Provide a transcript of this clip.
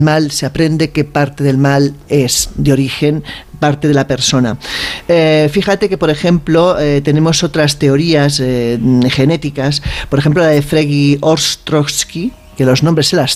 mal se aprende qué parte del mal es de origen parte de la persona. Fíjate que, por ejemplo, tenemos otras teorías genéticas, por ejemplo la de Fregi Ostrowski, que los nombres se las